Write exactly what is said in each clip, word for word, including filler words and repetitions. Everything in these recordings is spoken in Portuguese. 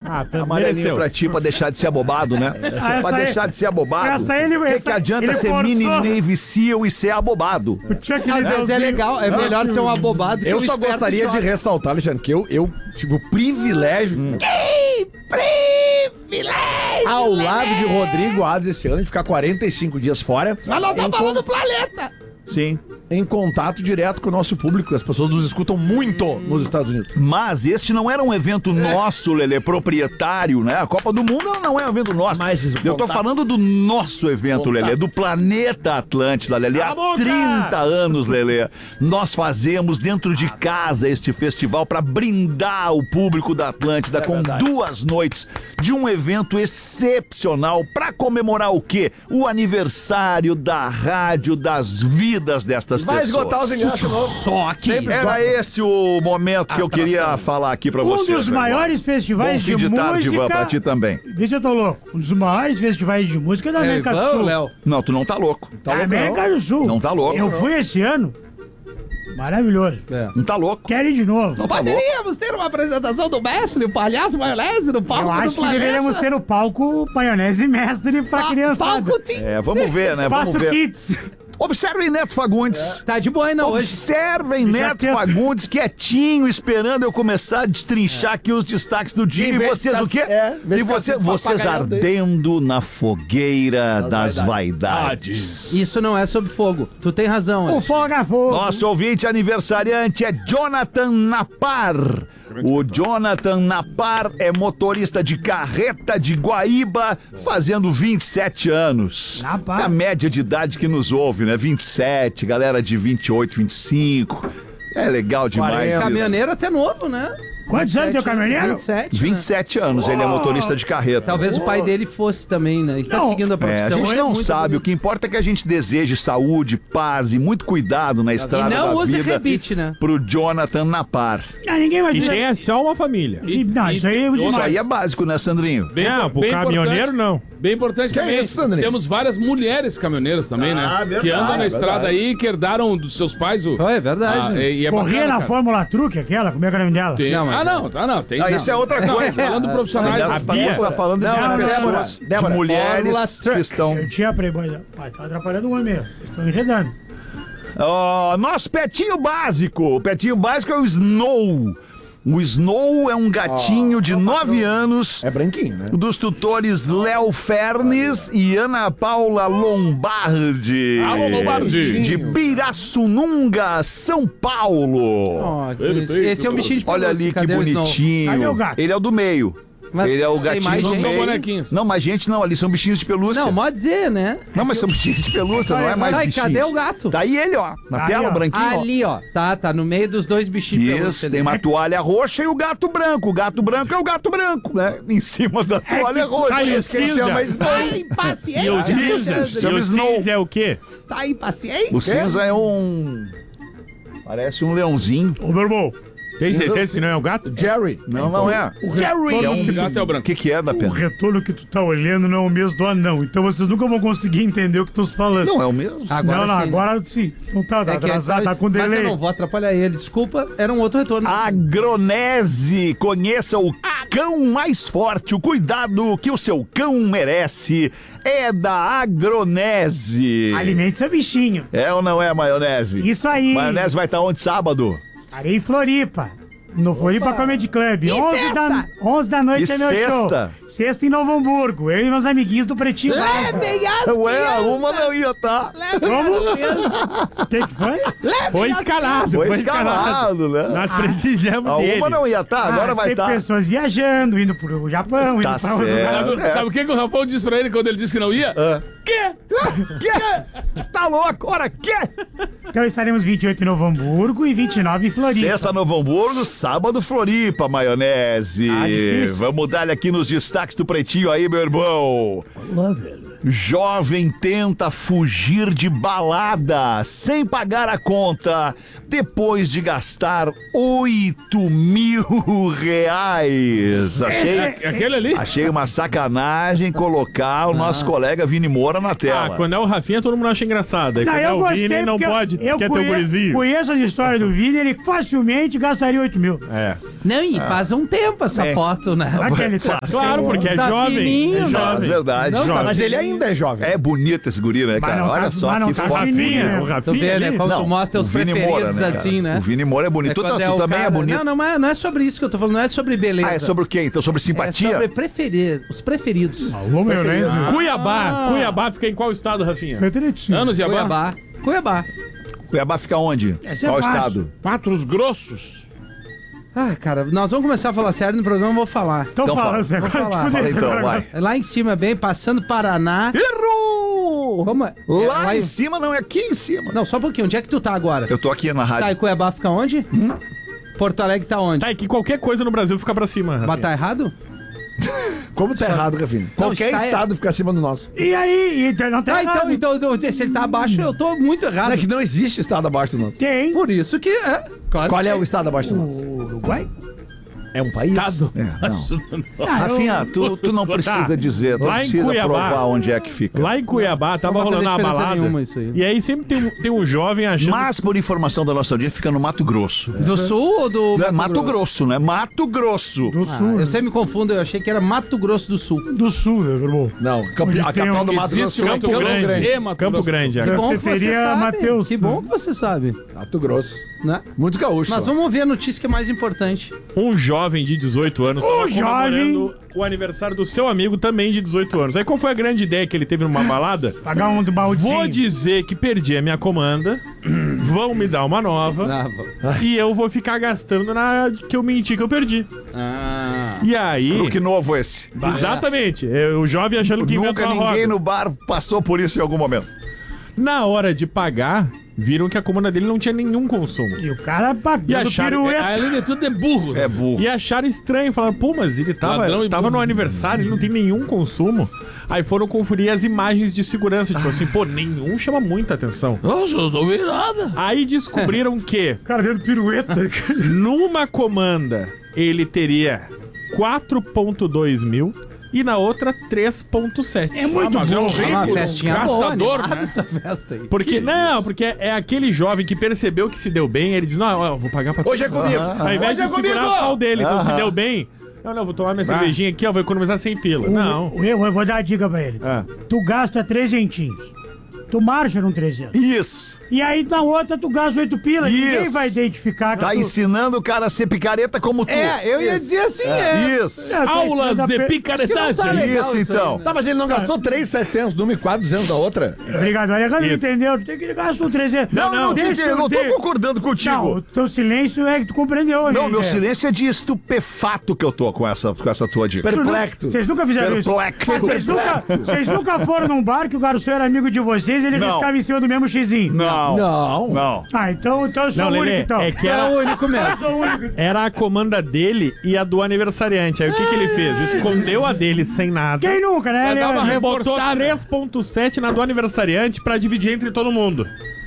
Ah, Amarelinho pra ti, pra deixar de ser abobado, né? Ah, pra aí, deixar de ser abobado. Essa ele, O que, essa, que adianta ser forçou. mini Navy SEAL e ser abobado? Às vezes é legal, é melhor ser um abobado que Eu um só esperto gostaria de idiota. ressaltar, Alexandre, que eu, eu tive o privilégio... Hum. Privilégio! Ao lado de Rodrigo Adams esse ano, de ficar quarenta e cinco dias fora. Mas não tá em falando con- do planeta! Sim. Em contato direto com o nosso público. As pessoas nos escutam muito nos Estados Unidos. Mas este não era um evento nosso, Lelê, proprietário, né? A Copa do Mundo não é um evento nosso. Mas isso, Eu tô contato. falando do nosso evento, Contato. Lelê, do Planeta Atlântida, Lelê. Há trinta anos, Lelê, nós fazemos dentro de casa este festival para brindar o público da Atlântida com duas noites de um evento excepcional para comemorar o quê? O aniversário da rádio, das vidas destas Vai pessoas. esgotar os ingressos de novo. Só que... Era esse o momento que eu queria falar aqui pra Um vocês. dos agora. maiores Bom festivais fim de, de tarde, música... Ivan, pra ti também. Vê se eu tô louco. Um dos maiores festivais de música da É, América do Ivan ou Sul. Léo? Não, tu não tá louco. Tá Da louco, América não? do Sul. Não tá louco, Eu não. fui esse ano. Maravilhoso. Não tá louco. Quero ir de novo. Não tá louco. Poderíamos ter uma apresentação do mestre, o palhaço maionese, no palco Eu acho do que planeta. deveríamos ter no palco maionese mestre pra Pa- criançada. Palco Tim. É, vamos ver, né? Vamos Espaço ver. Kids. Observem Neto Fagundes. Tá de boina hoje. Observem Já Neto tento. Fagundes quietinho, esperando eu começar a destrinchar aqui os destaques do dia. Em E vez de vocês ficar- o quê? é, em vez E de ficar você- assim, vocês papagaiando dele. ardendo na fogueira das vaidades. Isso não é sobre fogo. Tu tem razão, O Alex. Foga Fogo. Nosso ouvinte aniversariante é Jonathan Napar. O Jonathan Napar é motorista de carreta de Guaíba, fazendo vinte e sete anos. Napar. É a média de idade que nos ouve, né? vinte e sete, galera de vinte e oito, vinte e cinco. É legal demais quarenta. isso. Caminhoneiro até novo, né? Quantos anos tem o caminhoneiro? vinte e sete, vinte e né? sete anos, ele é motorista de carreta. Talvez o pai dele fosse também, né? Ele tá Não. seguindo a É, profissão. a gente Ele é não muito sabe, o bonito. que importa é que a gente deseje saúde, paz e muito cuidado na E estrada não da use vida rebite, né? pro Jonathan Napar. Ah, ninguém vai E dizer. tem só uma família. E- Não, isso aí é Isso demais. aí é básico, né, Sandrinho? Bem, Não, pro bem caminhoneiro importante, não. Bem importante Que é também. isso, Sandrinho? Temos várias mulheres caminhoneiras também, né? verdade, que andam na é estrada verdade. aí, que herdaram dos seus pais o. Foi, é verdade. Ah, né? e, e é Corria bacana, na cara. Fórmula Truque, aquela, como é que é o nome dela? Tem- Não, mas- ah, não, ah, não. Tem, Ah, não. isso é outra Não, coisa. falando profissionais. A Bia. Bia tá falando Não, de não, pessoas, Débora, de Débora. mulheres Fórmula que Truck. estão... Eu tinha Playboy. Pai, tá atrapalhando o homem mesmo. Vocês estão enredando. Ó, nosso petinho básico. O petinho básico é o Snow. O Snow é um gatinho de nove anos... É branquinho, né? dos tutores Léo Fernes e Ana Paula Lombardi. Alô, Lombardi. De Pirassununga, São Paulo. Ó, que- Perfeito. esse é o bichinho de Olha pelúcia. ali que Cadê o Snow? bonitinho. Cadê o gato? Ele é o do meio. Mas Ele é o tem gatinho mais do gente? meio. São bonequinhos. Não, mas gente não, ali são bichinhos de pelúcia. Não, pode dizer, né? Não, mas são bichinhos de pelúcia, não é mais Ai, bichinhos. cadê o gato? Tá aí ele, ó. Na Aí, tela, ó. branquinho, ó. Ali, ó. Tá, tá no meio dos dois bichinhos de pelúcia Isso, ali. tem uma toalha roxa e o gato branco. O gato branco é o gato branco, né? Em cima da toalha roxa. Tá, e o Isso que ele cinza? chama Snow. Tá impaciente, E o cinza? Alexandre. E Chama o Snow. cinza é o quê? Tá impaciente? O cinza é um... Parece um leãozinho. Ô, meu irmão. Tem certeza que não é o gato? Jerry. Não, não é. O Jerry. É um... O gato é o O branco. que que é da O pena? retorno que tu tá olhando não é o mesmo do anão. Então vocês nunca vão conseguir entender o que tu tá falando. Não é o mesmo? Agora não, não, sim. agora sim. Não tá, tá É que atrasado, antes- tá com Mas eu delay. não vou atrapalhar ele. Desculpa, era um outro retorno. Agronese. Conheça o cão mais forte. O cuidado que o seu cão merece é da Agronese. Alimente seu bichinho. É ou não é, maionese? Isso aí. Maionese vai estar onde sábado? Estarei em Floripa. No Floripa Comedy Club. E onze da, sexta? onze da noite E é meu sexta? show. Sexta em Novo Hamburgo. Eu e meus amiguinhos do Pretinho. Levem as Ué, crianças! uma não ia estar. Levem as crianças! O que que foi? Levem Foi as escalado. Foi escalado, né? Nós precisamos A dele. uma não ia estar, agora Ah, vai tem estar. pessoas viajando, indo pro Japão, Tá indo pra outros certo. lugares. Sabe, É. sabe o que, que o Rafael disse pra ele quando ele disse que não ia? Ah. Quê? Quê? Tá louco? Ora, quê? Então estaremos vinte e oito em Novo Hamburgo e vinte e nove em Floripa. Sexta Novo Hamburgo, sábado Floripa, maionese. Ah, difícil. Vamos dar aqui nos destaques do Pretinho aí, meu irmão. Jovem tenta fugir de balada sem pagar a conta depois de gastar oito mil reais. Achei, É- Aquele ali? achei uma sacanagem colocar o nosso colega Vini Moura na tela. Ah, quando é o Rafinha, todo mundo acha engraçado. Aí Não, quando é eu o gostei Vini, não porque eu- pode, eu quer ter o conhe- gurizinho. Conheço as histórias do Vini, ele facilmente gastaria oito mil. É. Não, e faz um tempo essa foto, né? Aquele Claro, porque é Tá jovem. fininho, é né? É jovem. verdade. Não, tá, Jovem. mas ele ainda é jovem. É bonito esse guri, né, cara? não tá- Olha só mas não que tá foto. fininho. Rafinha, o Tu Rafinha. vê, né? ali. Como tu mostra o os Vini preferidos Moura, né, cara? assim, né? O Vini Moura é bonito. É Tu, quando tu é o também é cara- bonito. Não, não é, não é sobre isso que eu tô falando, não é sobre beleza. Ah, é sobre o quê? Então, sobre É simpatia? sobre preferir, os preferidos. Alô, maionese. Cuiabá. Cuiabá fica em qual estado, Rafinha? Fredericinho. Anos e abaixo. Cuiabá. Cuiabá. Cuiabá fica onde? Essa é Qual fácil. estado? Patos Grossos. Ah, cara, nós vamos começar a falar sério no programa, eu vou falar. Então, Então fala, fala. Zé. Vou Agora falar. te fudeu, Fala então, Zé. vai. É lá em cima, bem, passando Paraná. Errou! Como é? É Lá em- em cima não, é aqui em cima. Não, só um pouquinho. Onde é que tu tá agora? Eu tô aqui na Tá, e rádio. Cuiabá fica onde? Porto Alegre tá onde? Tá, é que qualquer coisa no Brasil fica pra cima. Rafinha. Mas tá errado? Como tá errado, Rafinha? Qualquer está estado fica acima do nosso. E aí? Então, não tem Ah, nada. então, então, então, se ele tá abaixo, eu tô muito errado. Não é que não existe estado abaixo do nosso. Tem. Por isso que é. Claro Qual que é tem. o estado abaixo do nosso? O Uruguai? É um país? Estado. É, não. Ah, Rafinha, eu- tu, tu não precisa Tá. dizer, tu Lá em precisa Cuiabá. provar onde é que fica. Lá em Cuiabá, tava Não vai fazer rolando uma diferença balada. nenhuma isso aí. E aí sempre tem, um- tem um jovem achando. Mas, por informação da nossa audiência, fica no Mato Grosso. Do Sul ou do Não é Mato Grosso? Grosso, né? Mato Grosso. Do Ah, Sul. eu sempre me confundo, eu achei que era Mato Grosso do Sul. Do Sul, meu irmão. Não, campe- Onde a tem capital um- do Mato Existe Grosso o é Campo Campo Grande. Grande. e Mato Campo Grosso. Grande, é. Que Bom você que você teria sabe. Matheus. Que bom que você sabe, Mato Grosso. né? Muitos gaúchos. Mas lá. vamos ver a notícia que é mais importante. Um jovem de dezoito anos tava jovem. comemorando o aniversário do seu amigo também de dezoito anos. Aí qual foi a grande ideia que ele teve numa balada? Pagar um do baldezinho. Vou dizer que perdi a minha comanda, vão me dar uma nova Ah, vamos. e eu vou ficar gastando na que eu menti que eu perdi. Ah. E aí... Truque novo esse. Exatamente. é, O jovem achando que Nunca inventou a roda. ninguém no bar passou por isso em algum momento. Na hora de pagar, viram que a comanda dele não tinha nenhum consumo. E o cara pagando E acharam- pirueta. Além de tudo, é burro. É burro. E acharam estranho, falaram, pô, mas ele tava, Ladrão e tava burro. no aniversário, ele não tem nenhum consumo. Aí foram conferir as imagens de segurança, tipo assim, pô, nenhum chama muita atenção. Nossa, eu não vi nada. Aí descobriram que O cara dando pirueta. numa comanda ele teria quatro ponto dois mil e na outra três ponto sete. É muito Ah, mas é um bom. rei. É uma Rico, festinha boa, gastador, animada né? essa festa aí. Porque, não, porque é, é aquele jovem que percebeu que se deu bem, ele diz, não, ó, eu vou pagar pra Hoje é comigo. Ao invés Hoje é de segurar comigo. a pau dele, então se Aham. deu bem, não, não, vou tomar minha cervejinha aqui, ó, vou economizar cem pila. Não. Eu, eu vou dar a dica pra ele. Ah. Tu gasta trezentinhos. Tu marcha num trezentos. Isso. E aí na outra tu gasta oito pilas. Ninguém Isso. vai identificar que Tá tu... ensinando o cara a ser picareta como tu. É, eu ia dizer assim, é. Isso. É, tá Aulas ensinando a de pe- picaretagem. tá legal Isso, isso aí, então. né? Tá, mas ele não gastou três mil e setecentos de uma e quatro mil e duzentos da outra? Obrigado, Alejandro, Isso. entendeu? Tu tem que gastar um trezentos. Não, não, deixa Titi, eu não tô ter- concordando Não, contigo. o teu silêncio é que tu compreendeu. Não, né, meu Zé? silêncio é de estupefato que eu tô com essa, com essa tua dica. Tu nu- Perplecto. Vocês nunca fizeram isso? Perplexo. Vocês nunca, vocês nunca foram num bar que o garçom era amigo de vocês e ele Não. ficava em cima do mesmo xizinho? Não. Não. Não. Ah, então, então eu sou Não, o único, Lelê, então. é que É era, o único Eu mesmo. sou o único. era a comanda dele e a do aniversariante. Aí o que, que ele fez? Escondeu a dele sem nada. Quem nunca, né? Vai dar uma Ele- E botou reforçada. três ponto sete na do aniversariante pra dividir entre todo mundo.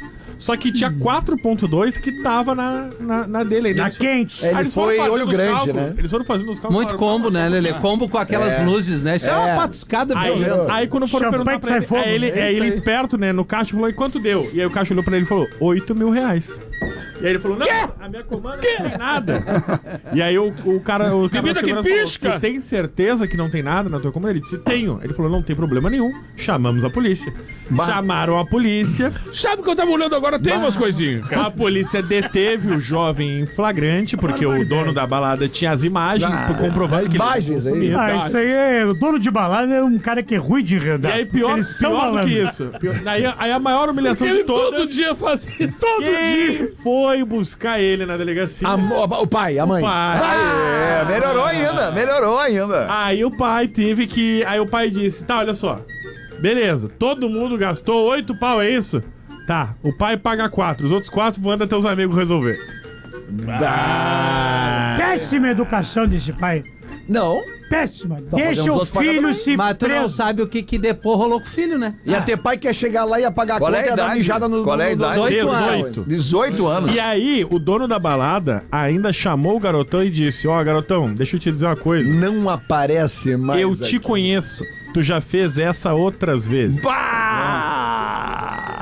Só que tinha quatro ponto dois que tava na, na, na dele. Aí Na eles- quente. É, Aí ele eles foram foi fazendo olho os grande, cálculos. né? Eles foram fazendo os cálculos. Muito falaram, combo, né, Lelê? Combo com aquelas luzes, né? Isso é, uma É. patuscada Aí, violenta. aí quando foram Champanhe perguntar que pra sai ele, fogo, aí ele, é aí isso ele aí. esperto, né, no caixa falou, e quanto deu? E aí o caixa olhou pra ele e falou, oito mil reais. E aí ele falou, não, a minha comanda não tem nada. E aí o, o cara, o cara Bebida da que segurança falou, pisca. tu tem certeza que não tem nada na tua comanda? Ele disse, tenho. Ele falou, não tem problema nenhum, chamamos a polícia. Chamaram a polícia, Sabe o que eu tava olhando agora? Tem umas coisinhas, cara. a polícia deteve o jovem em flagrante, porque o dono da balada tinha as imagens Ah, pra comprovando que imagens ele aí. consumia. Ah, isso aí é. O dono de balada é um cara que é ruim de E enredar. aí, pior, Eles são pior do que malandros. isso. Pior- daí, aí a maior humilhação Ele de todo todas. dia faz isso. Todo Quem dia. foi buscar ele na delegacia? A mo- o pai, a mãe. Pai. É, melhorou ainda, melhorou ainda. Aí o pai teve que. Aí o pai disse: tá, olha só. Beleza, todo mundo gastou oito pau, é isso? Tá, o pai paga quatro, os outros quatro manda teus amigos resolver. Péssima educação desse pai. Não. Péssima. Tá Deixa fazendo os o outros pagar filho também. se Mas tu não preso. sabe o que que depois rolou com o filho, né? Ia ter pai que ia chegar lá e ia pagar a Qual é conta a e ia dar idade? mijada no... Qual é a no- no- idade? dezoito anos. dezoito. dezoito anos. E aí, o dono da balada ainda chamou o garotão e disse: ó, garotão, deixa eu te dizer uma coisa. Não aparece mais Eu te aqui. conheço. Tu já fez essa outras vezes. Bah!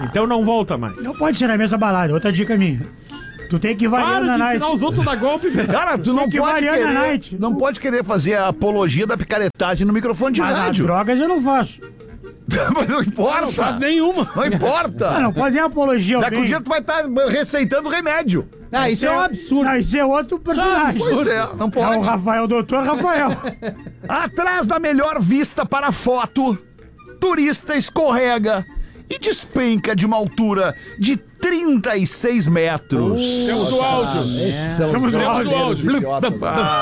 Então não volta mais. Não pode ser na mesma balada. Outra dica minha. Tu tem que variar Para na de night. ensinar os outros a dar golpe, velho. Cara, tu não que pode variar na querer, night. não pode querer fazer a apologia da picaretagem no microfone de Mas as rádio. drogas eu não faço. Mas não importa. Não faz nenhuma. Não importa. Ah, não pode nem apologia ao Daqui um bem. dia tu vai estar receitando remédio. Ah, isso é um absurdo. Não, isso é outro personagem. Pois é, não É pode. o Rafael, doutor Rafael. Atrás da melhor vista para foto, turista escorrega e despenca de uma altura de trinta e seis metros. Temos o áudio. Esses são os Temos o Temos o verdadeiros áudio. idiotas.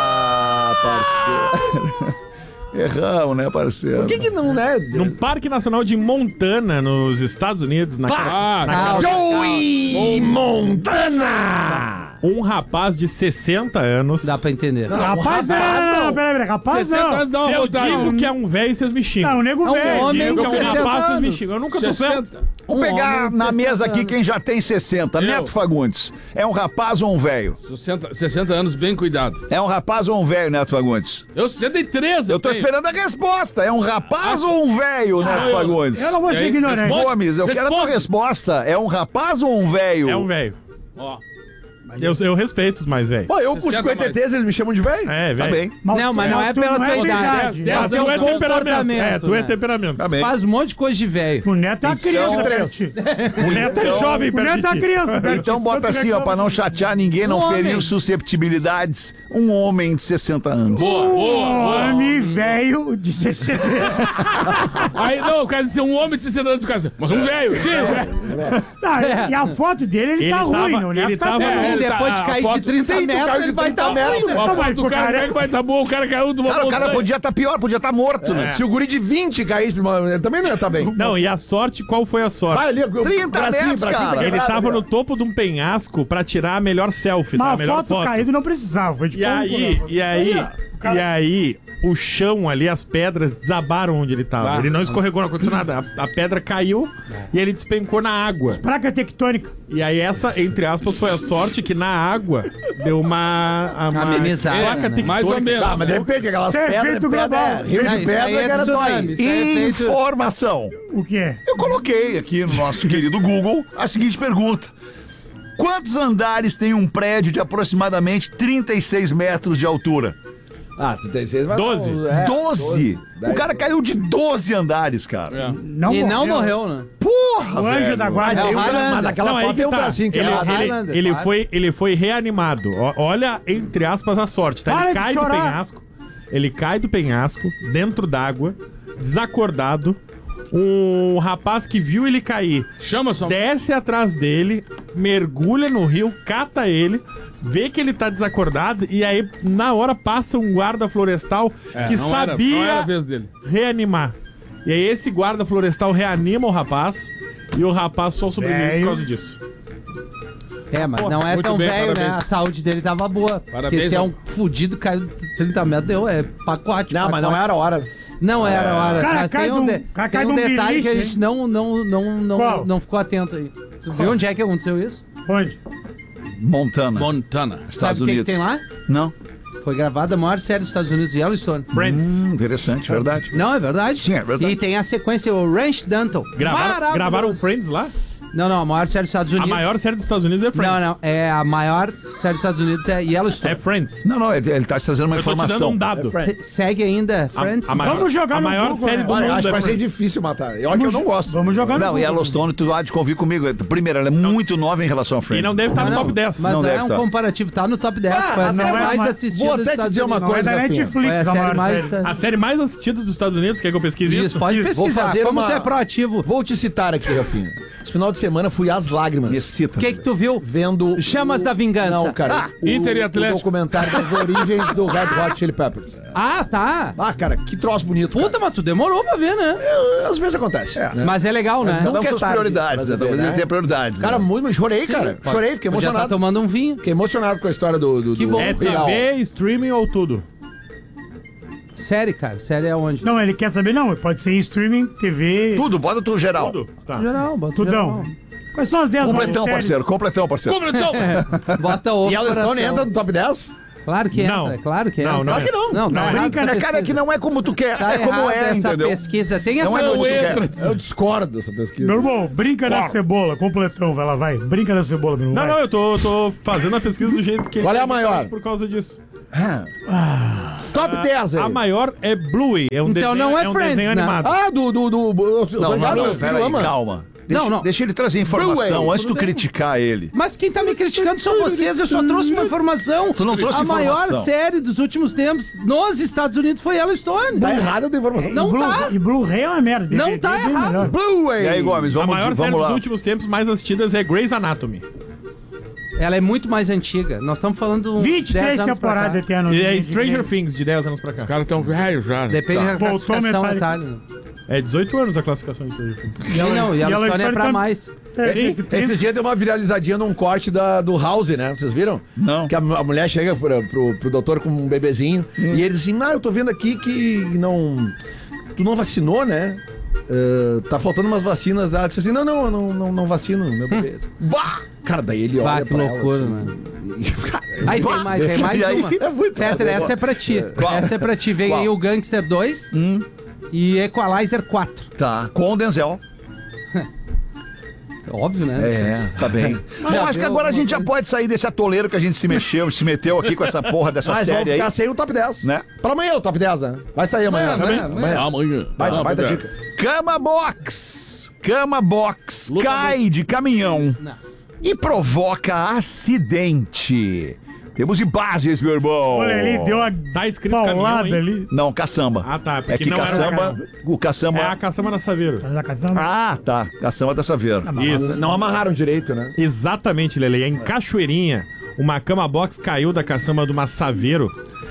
Ah, parceiro. Erramos, né, parceiro? Por que que não, né? Num Parque Nacional de Montana, nos Estados Unidos, na, Ah, na tá. Joey Montana! um rapaz de sessenta anos. Dá pra entender. Rapaz, não, não, não, peraí, peraí, rapaz, sessenta não. anos dá Se uma eu vontade. digo que é um velho, vocês me xingam. Não, o nego É um velho. homem Digo que é um com sessenta rapaz, vocês me anos. xingam. Eu nunca tô certo. sessenta. Vamos Um pegar homem de na mesa sessenta aqui anos. quem já tem sessenta. Eu. Neto Fagundes. É um rapaz ou um velho? sessenta, sessenta anos, bem cuidado. É um rapaz ou um velho, Neto Fagundes? Eu sessenta e três. Eu tô tenho. esperando a resposta. É um rapaz Acho- ou um velho, Neto eu. Fagundes? Eu não vou E ser aí, ignorante. responde. Gomes, eu quero a tua Responde. resposta. É um rapaz ou um velho? É um velho. Ó, Eu, eu respeito os mais velhos. Pô, eu com sessenta cinquenta e três eles me chamam de velho? É, Tá velho. bem, Não, mas não é tu pela tua é idade. idade. É, Ah, Dez tu é anos, temperamento. comportamento, É, tu é né? temperamento. tá bem. Faz um monte de coisa de velho. O Neto é uma criança Então- perto de ti. O Neto é jovem, O Neto é uma perto criança perto de ti. Então bota Quanto assim, ó, reclama? pra não chatear ninguém, não Um ferir homem. susceptibilidades, um homem de sessenta anos. boa, boa, boa. Homem velho de sessenta. Aí, não, eu quero dizer um homem de sessenta anos de casa. Mas um velho, sim, velho. Tá, e a foto dele, ele, Ele tá tava- ruim. O Neto ele tá tava- bom. É, E ele depois tá- de a cair de foto- trinta Sim, tu metros, caiu de ele vai trinta estar metros. ruim, né? A Não, foto mas do ficou cara, como é careca. que vai estar bom? O cara caiu de uma Cara, o cara montanha. podia estar pior, podia estar morto, né? Se o guri de vinte caísse, ele também não ia estar bem. Não, e a sorte, qual foi a sorte? Vai ali, o trinta bracinho, metros, bracinho cara. tá Ele quebrado, tava cara. no topo de um penhasco pra tirar a melhor selfie, tá? A Mas a melhor foto, foto. caído não precisava. Foi tipo E aí, e aí, cara- e aí, o chão ali, as pedras desabaram onde ele tava. Ah. Ele não escorregou, não aconteceu nada. A, a pedra caiu e ele despencou na água. placa tectônica. E aí essa, entre aspas, foi a sorte que na água deu uma... uma Amenizada, placa né? tectônica. Mais ou menos. Ah, mas de repente aquelas Isso é pedras, efeito pedra, global. é, rio Não, de isso aí pedra é que era tsunami. dói. Isso aí é feito- Informação. O que é? Eu coloquei aqui no nosso querido Google a seguinte pergunta. Quantos andares tem um prédio de aproximadamente trinta e seis metros de altura? Ah, trinta e seis, mas doze. não, é, doze? dez. O cara caiu de doze andares, cara. É. Não E não morreu, né? Porra, O anjo velho. da guarda. É o Tem um bra- Highlander. mas naquela Não, aí foto que tem um tá. bracinho Ele, quebrado. é o ele- Highlander, ele claro. foi, ele foi reanimado. Ó, olha, entre aspas, a sorte, tá? Para Ele de cai do chorar. penhasco. Ele cai do penhasco, dentro d'água, desacordado. Um rapaz que viu ele cair Chama só. desce atrás dele, mergulha no rio, cata ele, vê que ele tá desacordado e aí, na hora, passa um guarda florestal É, que não era- sabia não era a vez dele. reanimar. E aí, esse guarda florestal reanima o rapaz e o rapaz só sobreviveu Velho. por causa disso. É, mas não é muito tão bem, velho, né? parabéns. A saúde dele tava boa. Parabéns, Porque se é ó. um fudido, caiu trinta metros, deu, é pacote. Não, mas pacote. não era a hora. Não era a hora. Cara, mas cai tem de um, um- de- cara, tem cai um de um detalhe que a beliche, gente não, não, não, não, Qual? não ficou atento aí. Tu viu onde é que aconteceu isso? Onde? Montana, Montana. Estados Sabe o que, que Unidos. tem lá? Não? Foi gravada a maior série dos Estados Unidos, Yellowstone. Friends. Hum, interessante, verdade. Não, é verdade. Sim, é verdade. E tem a sequência, o Ranch Dental. Gravaram, Maravilhoso. gravaram Friends lá? Não, não, a maior série dos Estados A Unidos. maior série dos Estados Unidos é Friends. Não, não, é a maior série dos Estados Unidos é Yellowstone. É Friends. Não, não, ele, ele tá te trazendo uma Eu tô te dando informação. um dado. Segue ainda, Friends. A, a maior, Vamos jogar a no maior Google, série né? do Olha, mundo acho que é vai ser Friends. difícil matar. Olha que eu não gosto. Vamos jogar no Não, Google. Yellowstone, tu há de convir comigo. Primeiro, ela é muito nova em relação a E Friends. não deve estar Não, no não, top dez. Mas Não não, deve é um tá. comparativo, tá no top dez. Ah, foi a mas série não é mais uma- assistida vou dos até te Estados dizer uma Unidos. Não é coisa, da Rafinha. Netflix, Foi a a série maior mais... série. A série mais assistida dos Estados Unidos, quer que eu pesquise isso? Isso, pode Vou pesquisar. fazer Como uma- tu é proativo. Vou te citar aqui, Rafinha. Esse final de semana fui às lágrimas. Me cita. O que que tu viu? Vendo... Chamas o- da Vingança. Não, cara. o, Inter e o Atlético. documentário das origens do Red Hot Chili Peppers. Ah, tá. Ah, cara, que troço bonito. Puta, mas tu demorou pra ver, né? cara. Às vezes acontece. né? Mas é legal, né? Mas Cada um Nunca com é suas tarde prioridades, pra né? beber, Talvez ele né? tenha prioridades. Cara, né? muito, chorei, cara. Pode- Chorei, fiquei Podia estar emocionado. tomando um vinho. Fiquei emocionado com a história do... do Que do- bom. É do Real. T V, streaming ou tudo? Série, cara. Série é onde? Não, ele quer saber, não. Pode ser em streaming, T V, Tudo, bota tu geral. Tudo. Tá. Geral, bota tudão. Quais são as dez Completão, maiores parceiro, séries? completão, parceiro. Completão. Bota o E Yellowstone coração. entra no top dez? Claro que entra, Não. claro que entra. Não, não Claro que não. Não, tá Não, errado brinca, essa né, cara, pesquisa. que não é como tu quer. Tá é como errada é, essa entendeu? pesquisa. Tem Não essa... é como tu quer. Eu discordo dessa pesquisa. Meu irmão, brinca na cebola, completão, vai lá, vai. Brinca na cebola, meu irmão. Não, vai. não, eu tô, tô fazendo a pesquisa do jeito que Qual é a ele maior? por causa disso. Top dez aí. A maior é Bluey, é um Então desenho, não é um Friends, desenho né? animado. Ah, do... do, do, do Não, obrigado, não, meu não, filho peraí, ama. calma. Deixa, Não, não. deixa ele trazer informação Blue, antes de tu criticar ele. Mas quem tá me criticando são vocês, eu só trouxe uma informação. Tu não trouxe A maior informação. série dos últimos tempos nos Estados Unidos foi Yellowstone. Tá errado a informação. Não Blue, tá. E Blu-ray é uma merda. Não D V D tá é bem errado. melhor. Blue, E aí, Gomes, A vamos, maior série vamos dos lá. últimos tempos mais assistidas é Grey's Anatomy. Ela é muito mais antiga. Nós estamos falando vinte e dez três anos pra cá. temporadas tem no E é Stranger Things, de dez anos pra cá. Os caras tão velhos já. né? Depende da Voltou classificação, metade. Natália. É dezoito anos a classificação disso aí. Sim, não, e Yellowstone é pra tam- mais. É, Sim. tem- tem- Esse dia deu uma viralizadinha num corte da, do House, né? Vocês viram? Não. Que a, a mulher chega pro, pro, pro doutor com um bebezinho e ele diz assim, ah, eu tô vendo aqui que não... Tu não vacinou, né? Uh, tá faltando umas vacinas da... Disse assim, não, não, eu não, não, não vacino meu bebê. Bah! Cara, daí ele Bah, olha que pra loucura, ela, assim, mano. e- cara, Aí tem mais, tem mais E aí? uma. É muito Fetter, foda. essa é pra ti. Essa é pra ti. Vem Qual? aí o Gangster dois e Equalizer quatro. Tá, com o Denzel. Óbvio, né? É, tá bem. Bom, Já acho que viu agora a gente já alguma pode sair desse atoleiro que a gente se mexeu, se meteu aqui com essa porra dessa Mas vamos série aí. ficar sem o top dez. Né? Pra amanhã o top dez, né? Vai sair amanhã. Amanhã, tá bem? amanhã. Amanhã. Vai, Ah, vai dar obrigado. dicas. Cama Box. Cama Box Luta cai de caminhão Não. e provoca acidente. Temos imagens, meu irmão. Olha ali, deu uma Tá escrito paulada caminhão, hein? ali. Não, caçamba. Ah, tá, porque É que não era caçamba. O caçamba. É a caçamba da Saveiro. Tá casando? Ah, tá. Caçamba da Saveira. Isso. Não amarraram direito, né? Exatamente, Lele. Em Cachoeirinha, uma cama box caiu da caçamba de uma Saveiro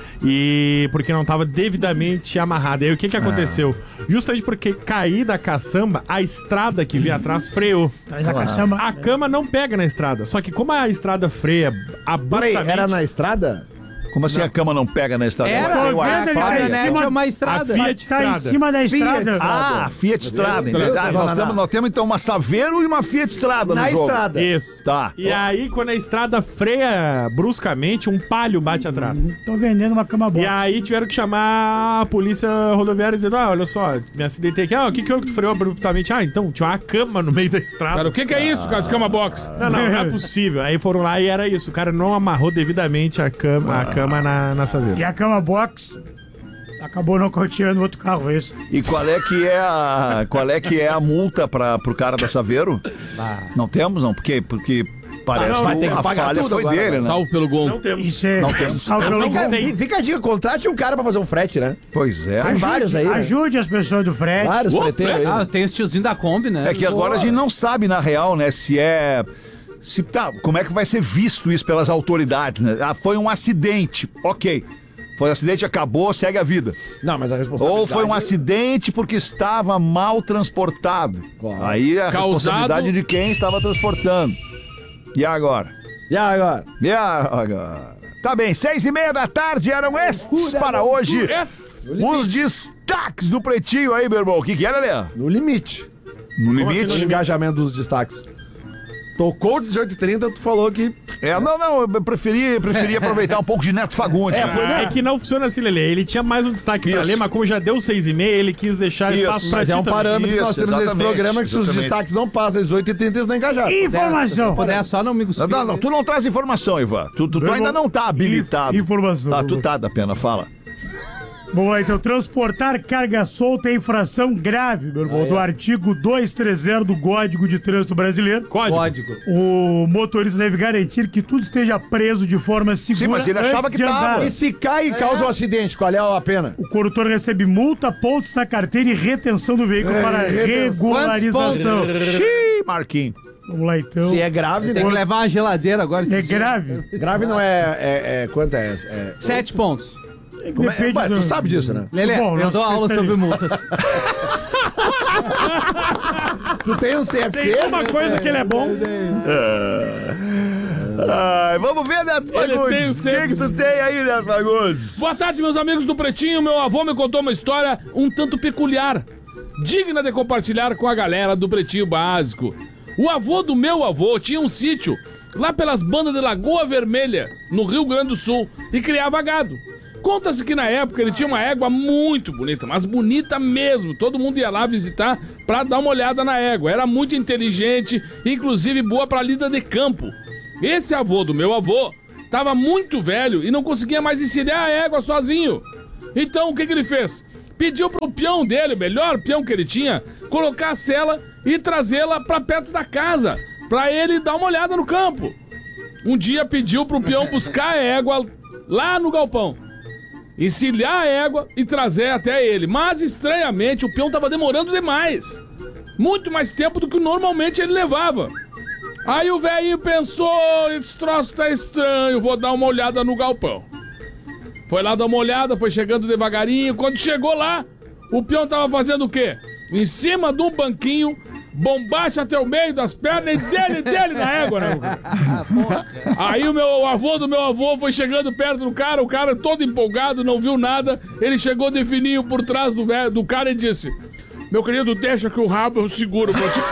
e porque não estava devidamente amarrada. E aí o que que aconteceu? Justamente porque cair da caçamba, a estrada que vinha atrás freou. Traz a caçamba. A cama não pega na estrada, só que como a estrada freia Peraí, abruptamente... era na estrada? Como assim a cama não pega na estrada? Era, Tem Tô o vendo air ele fryer. tá em caminhonete cima- é uma A estrada. Fiat Tá em Estrada. cima da estrada. Ah, Fiat Estrada. Fiat Verdade. Estrada. Nós temos, nós temos então uma Saveiro e uma Fiat Estrada Na no jogo. estrada. Isso. Tá. E aí, quando a estrada freia bruscamente, um palio bate atrás. Tô vendendo uma cama E boa. aí tiveram que chamar a polícia rodoviária dizendo, ah, olha só, me acidentei aqui. Ah, o que que houve que tu freou abruptamente? Ah, então, tinha uma cama no meio da estrada. Cara, o que que é isso, cara, de cama box? Não, não, não é possível. Aí foram lá e era isso. O cara não amarrou devidamente a cama, a cama na, na E Saveiro. a cama box acabou nocauteando outro carro, é isso? E qual é que é a, qual é, que é a multa para pro cara da Saveiro? Ah. Não temos, não? Porque, porque parece não, vai que ter que a pagar falha tudo foi agora, dele, vai. né? Salve pelo gol. Não temos. Isso é. Não temos. Salve Eu pelo não gol. sei. Fica a dica, contrate um cara pra fazer um frete, né? Pois é. Tem vários aí, né? Ajude as pessoas do frete. Vários Ô, freteiros aí. Ah, né? tem esse tiozinho da Kombi, né? É que agora a gente não sabe, na real, né, se é... Se tá, como é que vai ser visto isso pelas autoridades, né? Ah, foi um acidente. Ok. Foi um acidente, acabou, segue a vida. Não, mas a responsabilidade... Ou foi um acidente porque estava mal transportado. Claro. Aí a Causado- responsabilidade de quem estava transportando. E agora? E agora? E agora? Tá bem, seis e meia da tarde eram estes para hoje. Os destaques do Pretinho aí, meu irmão. O que que era, Lê? No limite. No No limite? engajamento dos destaques. Tocou o dezoito e trinta, tu falou que... É, não, não, eu preferi, preferi aproveitar um pouco de Neto Fagundes. É, né? pois É que não funciona assim, Lelê. Ele tinha mais um destaque pra Isso. ler, mas como já deu seis e meia, ele quis deixar Isso, espaço pra Mas ti é um também. parâmetro que nós Isso, temos nesse exatamente, programa que se os exatamente. destaques não passam às dezoito e trinta, eles não engajaram. Informação. Se puder, só não me Não, cuspir. não, não, tu não traz informação, Ivan. Tu, tu, tu Eu ainda vou- não tá habilitado. Inf- informação, Tá, eu tu vou- tá da pena, fala. Vamos lá, então. Transportar carga solta é infração grave, meu irmão, do artigo duzentos e trinta do Código de Trânsito Brasileiro. Código. Código. O motorista deve garantir que tudo esteja preso de forma segura. Sim, mas ele achava antes que de tava. andar. E se cai e causa um acidente, qual é a pena? O condutor recebe multa, pontos na carteira e retenção do veículo É, para retenção. regularização. Xiii, Marquinhos. Vamos lá, então. Se é grave, Tem que né? levar uma geladeira agora. esses É dias. grave. Grave não é... é, é quanto é? é Sete pontos. como é- Depende Ué, do- tu sabe disso, né? Lelê, Bom, eu nosso dou aula sobre especialista. multas. Tu tem um C F C? Tem uma coisa que ele é bom. Ai, vamos ver, Neto Ele tem o Fagundes. O que, que tu tem aí, Neto Fagundes? Boa tarde, meus amigos do Pretinho. Meu avô me contou uma história um tanto peculiar, digna de compartilhar com a galera do Pretinho Básico. O avô do meu avô tinha um sítio lá pelas bandas de Lagoa Vermelha, no Rio Grande do Sul, e criava gado. Conta-se que na época ele tinha uma égua muito bonita, mas bonita mesmo. Todo mundo ia lá visitar pra dar uma olhada na égua. Era muito inteligente, inclusive boa pra lida de campo. Esse avô do meu avô tava muito velho e não conseguia mais encilhar a égua sozinho. Então o que que ele fez? Pediu pro peão dele, o melhor peão que ele tinha, colocar a sela e trazê-la pra perto da casa, pra ele dar uma olhada no campo. Um dia pediu pro peão buscar a égua lá no galpão, encilhar a égua e trazer até ele. Mas, estranhamente, o peão tava demorando demais. Muito mais tempo do que normalmente ele levava. Aí o velhinho pensou, esse troço tá estranho, vou dar uma olhada no galpão. Foi lá dar uma olhada, foi chegando devagarinho. Quando chegou lá, o peão tava fazendo o quê? Em cima de um banquinho, bombacha até o meio das pernas e dele, dele na égua, né? Aí o meu o avô do meu avô foi chegando perto do cara, o cara todo empolgado, não viu nada. Ele chegou de fininho por trás do, velho, do cara e disse: meu querido, deixa que o rabo eu seguro pra ti.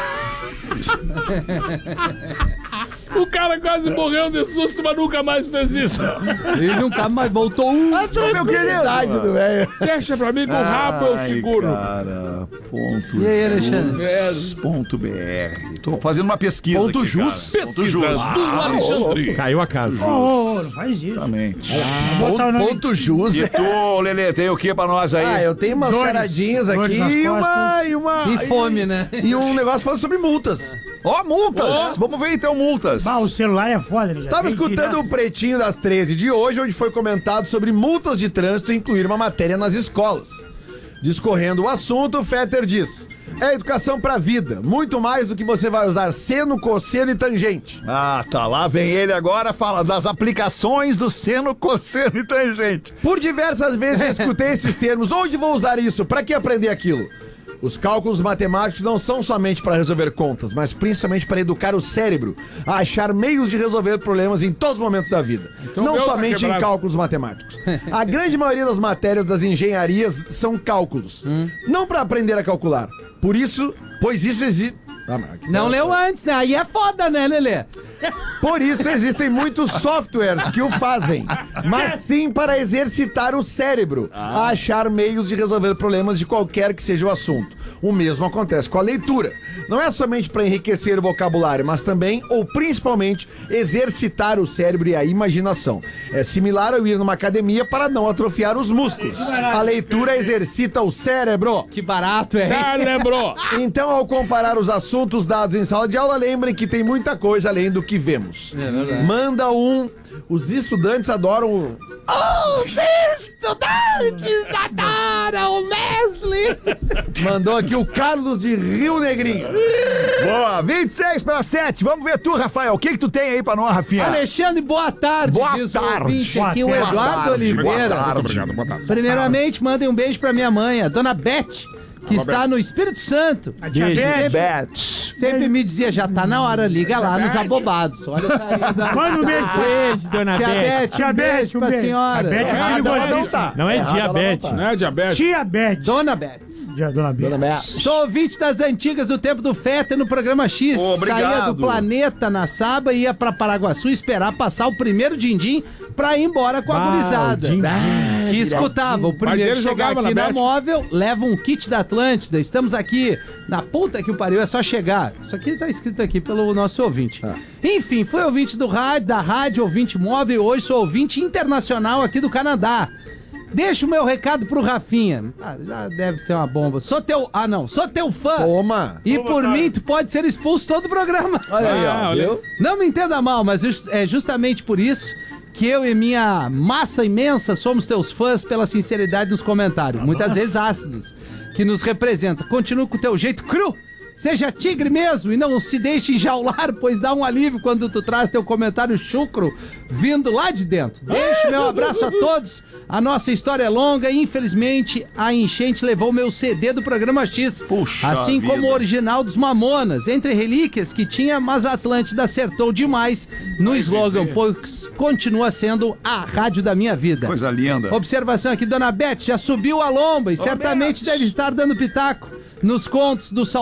O cara quase morreu de susto, mas nunca mais fez isso. Ele nunca mais voltou um. A tranquilidade do velho. Deixa pra mim que o rabo eu seguro. Cara, ponto. E aí, Alexandre? Ponto B R. Tô fazendo uma pesquisa. Ponto aqui, Jus. cara. Ponto Jus. Pesquisas do Alexandre. Caiu a casa. Ô, ô, não faz isso. Exatamente. Botar o nome- Ponto Jus. E tu, Lelê, tem o que pra nós aí? Ah, eu tenho umas Dores, charadinhas dores aqui nas e uma, costas. e uma... E fome, né? E um negócio falando sobre multas. Ó, multas! Vamos ver então multas. Bah, o celular é foda, né? Estava escutando o Pretinho das treze de hoje, onde foi comentado sobre multas de trânsito incluir uma matéria nas escolas. Discorrendo o assunto, o Fetter diz: é educação pra vida, muito mais do que você vai usar seno, cosseno e tangente. Ah, tá, lá vem ele agora, fala das aplicações do seno, cosseno e tangente. Por diversas vezes eu escutei esses termos. Onde vou usar isso? Pra que aprender aquilo? Os cálculos matemáticos não são somente para resolver contas, mas principalmente para educar o cérebro a achar meios de resolver problemas em todos os momentos da vida. Então, não meu tá somente em quebrado. cálculos matemáticos. A grande maioria das matérias das engenharias são cálculos. Não para aprender a calcular. Por isso, pois isso existe... Ah, mas aqui Não tá- leu antes, né? Aí é foda, né, Lelê? Por isso existem muitos softwares que o fazem, mas sim para exercitar o cérebro a achar meios de resolver problemas de qualquer que seja o assunto. O mesmo acontece com a leitura. Não é somente para enriquecer o vocabulário, mas também, ou principalmente, exercitar o cérebro e a imaginação. É similar ao ir numa academia para não atrofiar os músculos. A leitura exercita o cérebro. Que barato, é. Cérebro! Então, ao comparar os assuntos dados em sala de aula, lembrem que tem muita coisa além do que vemos. É verdade. Manda um. Os estudantes adoram o. Os estudantes adoram o Wesley. Mandou aqui o Carlos de Rio Negrinho. Boa, vinte e seis para sete. Vamos ver tu, Rafael. O que que tu tem aí pra nós, Rafinha? Alexandre, boa tarde. Boa diz tarde. o ouvinte Boa aqui, o tarde. Eduardo Boa Oliveira. tarde. Obrigado, boa tarde. Primeiramente, mandem um beijo pra minha mãe, a dona Beth, que está no Espírito Santo. A diabetes. Bet. Sempre me dizia, já tá na hora, liga lá nos abobados. Olha o carinho da... Manda um beijo pra Beijo, dona Tia Beth. Beth, Tia um Beth, beijo um pra beijo. senhora. A Beth é Errado ela não perigosíssima. tá. Não é Errado ela não diabetes. tá. Né, diabetes? Tia Beth. Dona Beth. Dia, Dona Beth. Dona Beth. Sou ouvinte das antigas do tempo do Fetter no programa X. Obrigado. Saía do planeta na Saba e ia pra Paraguaçu esperar passar o primeiro din-din pra ir embora com a Ah, gurizada. o din-din. Que escutava. O primeiro dele chegar jogava aqui na na Bet. móvel, leva um kit da Atlântida. Estamos aqui na puta que o pariu, é só chegar. Isso aqui tá escrito aqui pelo nosso ouvinte. Enfim, foi ouvinte do rádio, da rádio, ouvinte móvel. Hoje sou ouvinte internacional aqui do Canadá. Deixa o meu recado pro Rafinha. Ah, já deve ser uma bomba. Sou teu... Ah, não. Sou teu fã. Toma. E por mim, tu pode ser expulso todo o programa. Olha aí, Ah, ó. olha. Viu? Não me entenda mal, mas just- é justamente por isso que eu e minha massa imensa somos teus fãs pela sinceridade nos comentários, muitas vezes ácidos, que nos representa. Continua com o teu jeito cru. Seja tigre mesmo e não se deixe enjaular, pois dá um alívio quando tu traz teu comentário chucro vindo lá de dentro. Deixo meu abraço a todos. A nossa história é longa e, infelizmente, a enchente levou meu C D do programa X. Puxa assim vida. como o original dos Mamonas, entre relíquias que tinha, mas a Atlântida acertou demais no slogan, pois continua sendo a rádio da minha vida. Coisa linda. Observação aqui, Dona Beth, já subiu a lomba e certamente deve estar dando pitaco nos contos do saudoso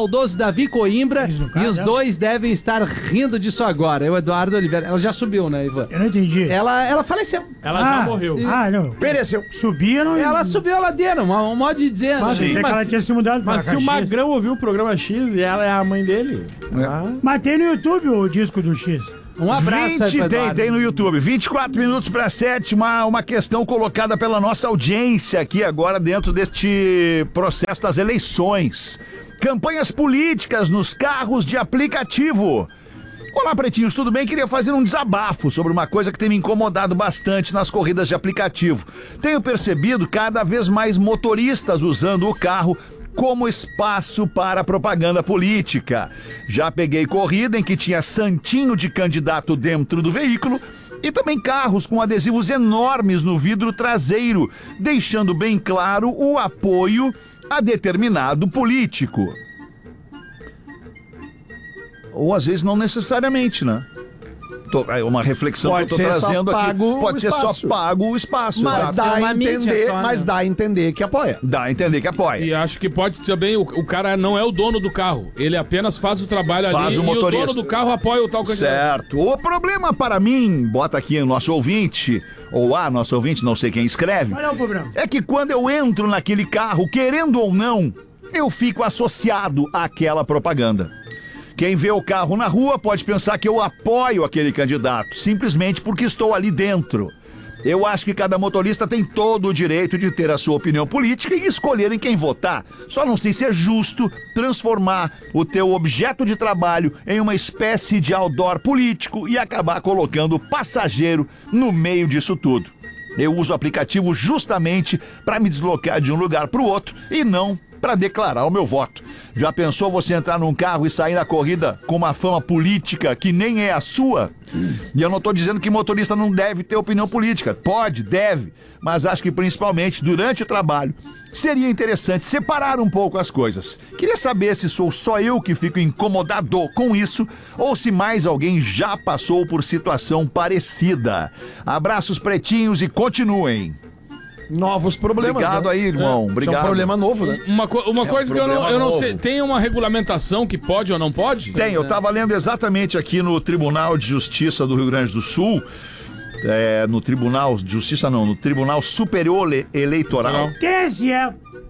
Davi Coimbra, Isso no e caso, os é? dois devem estar rindo disso agora. É o Eduardo Oliveira. Ela já subiu, né, Ivan? Eu não entendi. Ela, ela faleceu. Ela já Ah, morreu. Ah, não. Pereceu. Subia, não... Ela subiu a ladeira, um, um modo de dizer. Mas, né? achei que ela tinha se mudado pra Mas se o Caxias. Magrão ouviu o programa X e ela é a mãe dele. Ah. Mas tem no YouTube o disco do X. Um abraço aí pro vinte, tem, Eduardo. tem no YouTube. vinte e quatro minutos para sete, uma, uma questão colocada pela nossa audiência aqui agora dentro deste processo das eleições. Campanhas políticas nos carros de aplicativo. Olá, pretinhos, tudo bem? Queria fazer um desabafo sobre uma coisa que tem me incomodado bastante nas corridas de aplicativo. Tenho percebido cada vez mais motoristas usando o carro como espaço para propaganda política. Já peguei corrida em que tinha santinho de candidato dentro do veículo e também carros com adesivos enormes no vidro traseiro, deixando bem claro o apoio a determinado político. Ou às vezes não necessariamente, né? Tô- é uma reflexão Pode que eu tô ser só trazendo pago aqui. Pode o ser só espaço. pago o espaço. Mas exato. dá, É uma a mídia entender, só, né? mas dá a entender que apoia. Dá a entender que apoia. E acho que pode também, o, o cara não é o dono do carro. Ele apenas faz o trabalho Faz ali o e motorista. o dono do carro apoia o tal candidato. Certo. O problema para mim, bota aqui o nosso ouvinte, ou a nosso ouvinte, não sei quem escreve, Olha o problema. é que quando eu entro naquele carro, querendo ou não, eu fico associado àquela propaganda. Quem vê o carro na rua pode pensar que eu apoio aquele candidato, simplesmente porque estou ali dentro. Eu acho que cada motorista tem todo o direito de ter a sua opinião política e escolher em quem votar. Só não sei se é justo transformar o teu objeto de trabalho em uma espécie de outdoor político e acabar colocando o passageiro no meio disso tudo. Eu uso o aplicativo justamente para me deslocar de um lugar para o outro e não para declarar o meu voto. Já pensou você entrar num carro e sair na corrida com uma fama política que nem é a sua? E eu não estou dizendo que motorista não deve ter opinião política. Pode, deve. Mas acho que principalmente durante o trabalho seria interessante separar um pouco as coisas. Queria saber se sou só eu que fico incomodado com isso ou se mais alguém já passou por situação parecida. Abraços pretinhos e continuem. Novos problemas. Obrigado né? aí, irmão. Isso Obrigado. é um problema novo, né? Uma, co- uma coisa que eu não, problema eu não novo. sei, tem uma regulamentação que pode ou não pode? Tem, eu tava lendo exatamente aqui no Tribunal de Justiça do Rio Grande do Sul, é, no Tribunal de Justiça não, no Tribunal Superior Le- Eleitoral, Legal. T S E.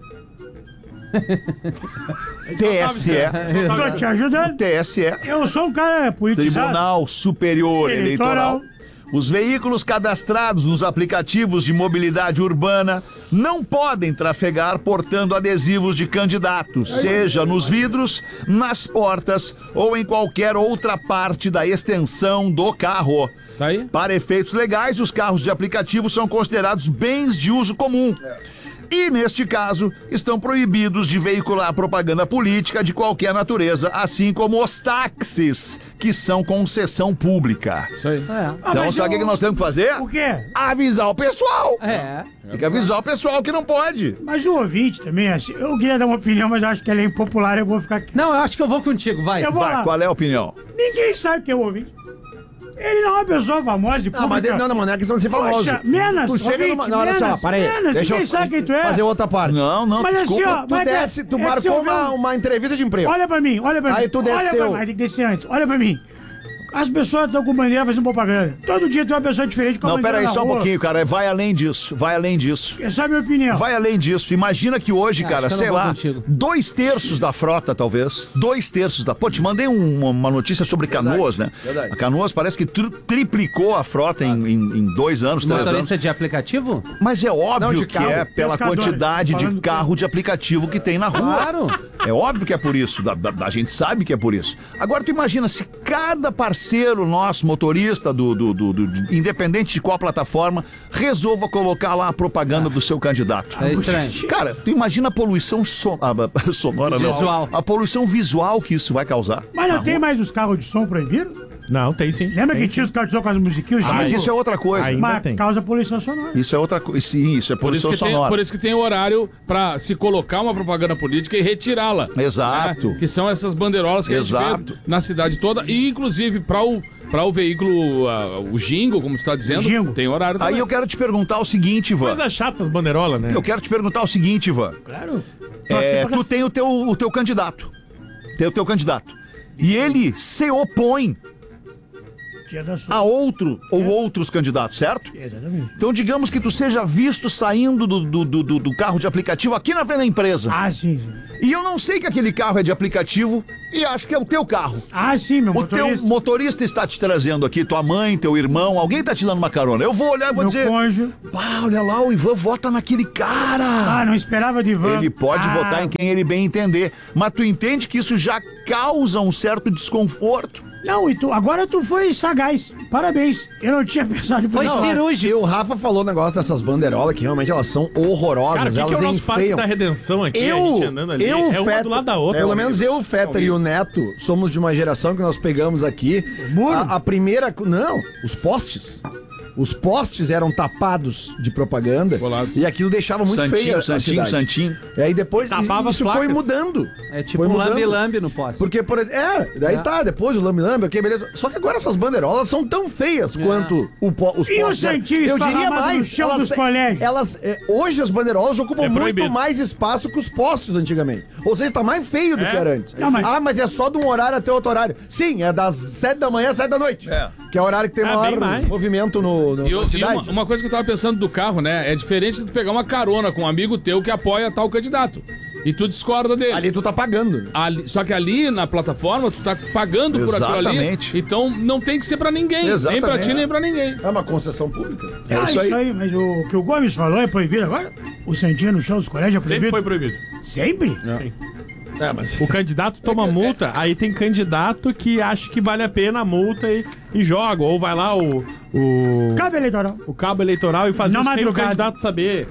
T S E, Tô te ajudando. T S E, Eu sou um cara politizado. Tribunal Superior Eleitoral. Eleitoral. Os veículos cadastrados nos aplicativos de mobilidade urbana não podem trafegar portando adesivos de candidatos, seja nos vidros, nas portas ou em qualquer outra parte da extensão do carro. Tá aí? Para efeitos legais, os carros de aplicativo são considerados bens de uso comum. E, neste caso, estão proibidos de veicular propaganda política de qualquer natureza, assim como os táxis, que são concessão pública. Isso aí. É. Ah, Então, mas sabe o eu- que nós temos que fazer? O quê? Avisar o pessoal. É. Tem que avisar o pessoal que não pode. Mas o ouvinte também, assim, eu queria dar uma opinião, mas eu acho que ela é impopular, eu vou ficar aqui. Não, eu acho que eu vou contigo, vai. Eu vou Vai, lá. qual é a opinião? Ninguém sabe quem é o ouvinte. Ele não é uma pessoa famosa e Não, mas pública. não, não, não é questão de ser famoso. Poxa, menos, Tu chega ouvinte, numa... Não, olha só, menos, para aí. menos, Deixa ninguém eu sabe quem tu é. fazer outra parte. Não, não, Mas desculpa. assim, ó, Tu mas é- desce, tu é que se marcou houver uma, um- uma entrevista de emprego. Olha pra mim, olha pra mim. Aí tu Olha pra desceu. mim, mas tem que descer antes. Olha pra mim. As pessoas estão com bandeira fazendo propaganda. Todo dia tem uma pessoa diferente com a Não, bandeira peraí, na só um rua. pouquinho, cara. Vai além disso. Vai além disso. Essa é a minha opinião. Vai além disso. Imagina que hoje, Ah, cara, acho que eu sei não vou lá, contigo. dois terços da frota, talvez. Dois terços da. Pô, te mandei um- uma notícia sobre Canoas, né? verdade. A Canoas parece que tri- triplicou a frota em, em- em dois anos, três anos. Motorista de aplicativo? Mas é óbvio Não, de que carro. é pela Pescador, quantidade de falando carro de aplicativo que tem na rua. Claro. É óbvio que é por isso, da- da- a gente sabe que é por isso. Agora tu imagina se cada parceiro nosso, motorista, do, do- do- do- de- independente de qual plataforma, resolva colocar lá a propaganda do seu candidato. É estranho. Cara, tu imagina a poluição so- ah, sonora, não. Visual. A poluição visual que isso vai causar. Mas não na tem rua. mais os carros de som proibidos? Não, tem sim. Lembra Tem que tinha os carros de som com as musiquinhas? Ah, mas isso é outra coisa. Ainda Mas tem. causa poluição sonora. Isso é outra coisa. Sim, isso é Por isso, poluição que tem, sonora. por isso que tem horário pra se colocar uma propaganda política e retirá-la. Exato. né? Que são essas bandeirolas que a Exato. gente vê na cidade toda. E, inclusive, para o, pra o veículo, ah, o jingle, como tu tá dizendo, Jingle. tem horário também. Aí eu quero te perguntar o seguinte, Ivan. Coisa chata essas bandeirolas, né? Eu quero te perguntar o seguinte, Ivan. Claro. É, tu tem o teu, o teu candidato. tem o teu candidato. E ele se opõe Dia da sua. a outro ou outros candidatos, certo? Exatamente. Então digamos que tu seja visto saindo do, do, do, do carro de aplicativo aqui na frente da empresa. Ah, sim, sim. E eu não sei que aquele carro é de aplicativo e acho que é o teu carro. Ah, sim, meu O motorista. teu motorista está te trazendo aqui, tua mãe, teu irmão, alguém tá te dando uma carona. Eu vou olhar e vou Meu dizer, cônjuge. pá, olha lá, o Ivan vota naquele cara. Ah, não esperava de Ivan. Ele pode ah, votar em quem ele bem entender, mas tu entende que isso já causa um certo desconforto. Não, e tu, agora tu foi sagaz. Parabéns. Eu não tinha pensado em Foi fazer. cirúrgico. E o Rafa falou um negócio dessas bandeirolas que realmente elas são horrorosas. Cara, o que, que é elas o nosso Parque enfeiam. da Redenção aqui? Eu, a gente andando ali. eu, é uma Fetter, do lado da outra. Pelo meu menos amigo. eu, o Fetter e o Neto somos de uma geração que nós pegamos aqui. Muro? A, a primeira. Não, os postes. Os postes eram tapados de propaganda Colados. e aquilo deixava muito feio Santinho, a Santinho, cidade. Santinho. E aí depois Tapava isso as foi placas. mudando. É tipo Foi um mudando. lambe-lambe no poste. Porque, por exemplo, é, daí É. tá, depois o lambe-lambe, ok, beleza. Só que agora essas bandeirolas são tão feias quanto o po, os E o postes. Santinho Eu diria esparramado mais, no chão elas, dos colégios? elas é, hoje as bandeirolas ocupam Isso é muito proibido. mais espaço que os postes antigamente. Ou seja, tá mais feio do É? que era antes. Não, mas- Ah, mas é só de um horário até outro horário. Sim, é das sete da manhã às sete da noite. É. Que é o horário que tem É, maior bem mais. movimento no, no, E, eu- na e cidade. uma, uma coisa que eu tava pensando do carro, né? É diferente de tu pegar uma carona com um amigo teu que apoia tal candidato. E tu discorda dele. Ali tu tá pagando. Ali- só que ali na plataforma tu tá pagando por aquilo ali. Exatamente. Então não tem que ser pra ninguém. Nem pra Exatamente. ti, nem pra ninguém. É uma concessão pública. É Ah, isso aí. Mas o que o Gomes falou é proibido agora? O Santinho no chão dos colégios é Sempre proibido? foi proibido. Sempre? É, mas... O candidato toma multa, aí tem candidato que acha que vale a pena a multa e, e joga. Ou vai lá o, o, Cabe eleitoral. o cabo eleitoral e faz Na isso sem o madrugada. candidato saber.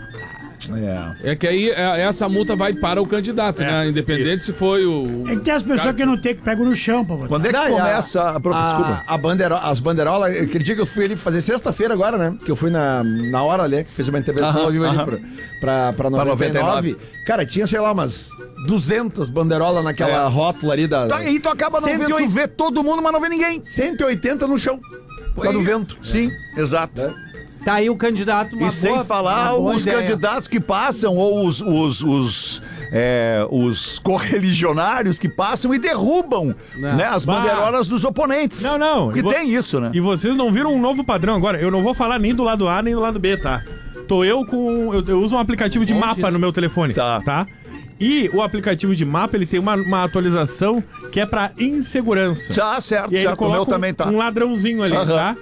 É. É que aí é- essa multa vai para o candidato, É, né? Independente isso. se foi o. É que tem as pessoas Cara, que não tem que pegam no chão pra votar. Quando é que Não, e a- começa a... pro- Desculpa. A, a bandeiro, as bandeirolas, aquele dia que eu fui ali fazer sexta-feira agora, né? Que eu fui na, na hora ali, que fiz uma intervenção Aham, ao vivo ali aham. pra, pra, pra noventa e nove. Cara, tinha, sei lá, umas duzentas bandeirolas naquela É. rótula ali da... Tá, aí tu acaba não cento e vendo, tu oitenta vê todo mundo, mas não vê ninguém. cento e oitenta no chão. Por causa do vento. Sim, exato. É. Tá aí o candidato, uma E sem boa- falar uma boa os ideia. candidatos que passam, ou os, os, os, é, os correligionários que passam e derrubam Não. né, as Bah. bandeirolas dos oponentes. Não, não. Que E vo- tem isso, né? E vocês não viram um novo padrão agora? Eu não vou falar nem do lado A nem do lado B, tá? Tô eu com. Eu, eu uso um aplicativo de Onde mapa isso? no meu telefone. Tá. Tá? E o aplicativo de mapa, ele tem uma, uma atualização que é pra insegurança. Tá, certo, E aí ele certo. O meu coloca um, também tá. um ladrãozinho ali, Aham. tá?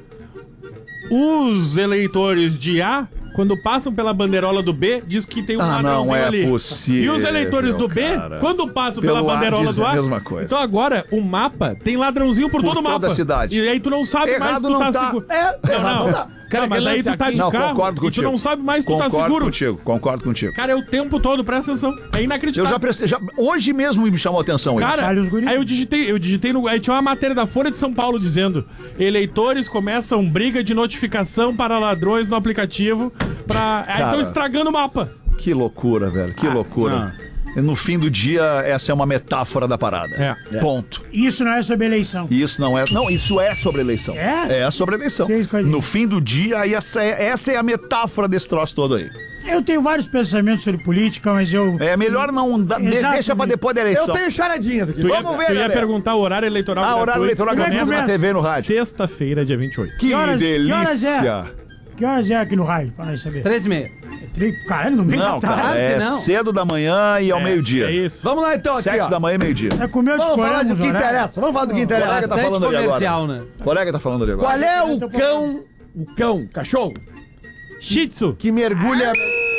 Os eleitores de A, quando passam pela bandeirola do B, diz que tem um Ah, não ladrãozinho é ali. possível, E os eleitores do B, cara. quando passam Pelo pela A bandeirola diz do a A, mesma coisa. então agora o mapa tem ladrãozinho por, Por todo o toda mapa. a cidade. E aí tu não sabe mais Errado se tu não tá, tá. seguro. É, Não, errado não. não tá. Cara, Não, mas que aí lance tu tá aqui- de Não, carro concordo e tu contigo. não sabe mais se tu tá Concordo seguro. contigo, concordo contigo. Cara, é o tempo todo, presta atenção. É Eu inacreditável. já prestei, já, hoje mesmo me chamou a atenção isso. Cara, Olha os guri. aí eu digitei, eu digitei no. Aí tinha uma matéria da Folha de São Paulo dizendo: eleitores começam briga de notificação para ladrões no aplicativo. Pra... Aí Cara. estão estragando o mapa. Que loucura, velho, que loucura. E no fim do dia, essa é uma metáfora da parada. É. Ponto. Isso não é sobre eleição. E isso não é. Não, isso é sobre eleição. É? É sobre eleição. Sim, coisa- No fim do dia, aí essa é, essa é a metáfora desse troço todo aí. Eu tenho vários pensamentos sobre política, mas eu. É melhor não. Da, de- Exatamente. deixa pra depois da eleição. Eu tenho charadinhas aqui. Tu ia, Vamos ver, tu ia galera. perguntar o horário eleitoral. Ah, horário gratuito. eleitoral Como é que gratuito na começa? T V e no rádio. Sexta-feira, dia vinte e oito. Que horas- que horas é? delícia! Que horas é aqui no raio? Para nós saber. Três e meia. É tri- Caralho, no meio Não, da tarde. cara, Claro que é não. cedo da manhã e ao meio-dia. É isso. Vamos lá então aqui, Sete ó. da manhã e meio-dia. É comer o Vamos falar do que horário. interessa. Vamos falar do que O colega interessa. tá Bastante falando ali comercial, agora. né? O colega tá falando ali agora. Qual é o cão, o cão, cachorro, Shih Tzu. que mergulha...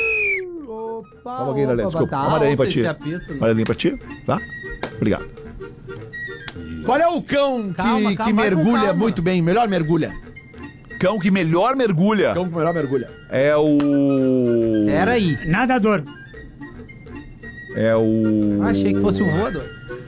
Opa, Só um pouquinho, Lelé, desculpa. tá Uma olhadinha pra alto ti. esse apito, né? Olha ali pra ti, tá? Obrigado. Qual é o cão Calma, que, calma, que vai com mergulha calma. muito bem, melhor mergulha? Cão que melhor mergulha Cão que melhor mergulha. é o. Pera aí. Nadador. É o. Achei que fosse o voador.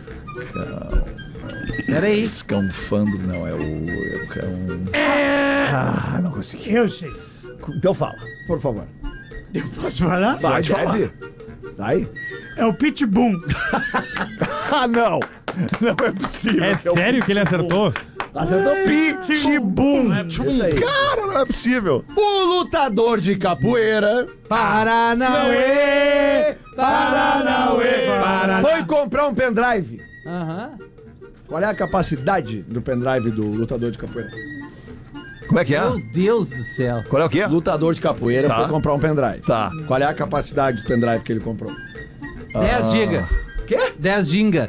Pera aí. Escanfando, não, é o. É o cão. Ah, não consegui. Eu sei. Então fala. Por favor. Posso falar? Vai, deve. Vai. É o Pitbull. Ah, não! Não é possível. É o sério que ele acertou? Acertou. Pitbull! Isso aí. Cara, não é possível. O lutador de capoeira Paranauê! Paranauê! foi comprar um pendrive Aham. Qual é a capacidade do pendrive do lutador de capoeira? Como é que é? Meu Deus do céu. Qual é o quê? Lutador de capoeira Tá. foi comprar um pendrive. Tá. Qual é a capacidade do pendrive que ele comprou? dez giga. Quê? dez giga.